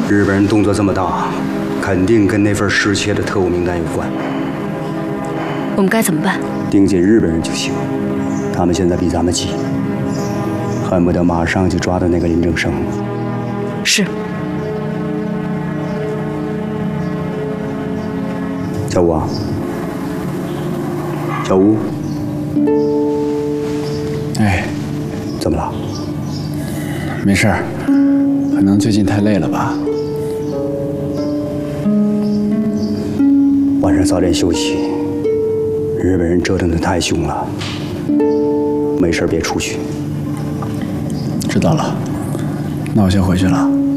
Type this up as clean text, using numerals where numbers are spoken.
日本人动作这么大，肯定跟那份失窃的特务名单有关。 我们该怎么办？ 盯紧日本人就行，他们现在比咱们急，恨不得马上就抓到那个林正生。 是。 小吴啊，小吴， 哎， 怎么了？ 没事儿，可能最近太累了吧。 晚上早点休息。日本人折腾得太凶了，没事别出去。 知道了，那我先回去了。